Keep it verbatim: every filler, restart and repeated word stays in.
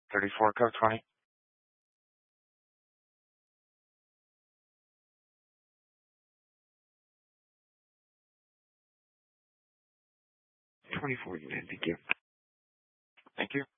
thirty-four, code twenty. twenty-four unit, thank you. Thank you.